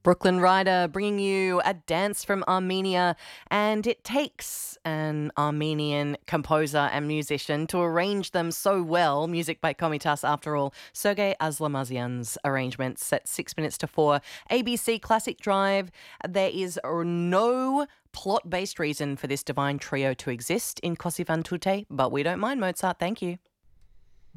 Brooklyn Rider bringing you a dance from Armenia, and it takes an Armenian composer and musician to arrange them so well. Music by Komitas, after all. Sergei Aslamazyan's arrangement set 6 minutes to 4. ABC Classic Drive. There is no plot-based reason for this divine trio to exist in Così fan tutte, but we don't mind, Mozart. Thank you.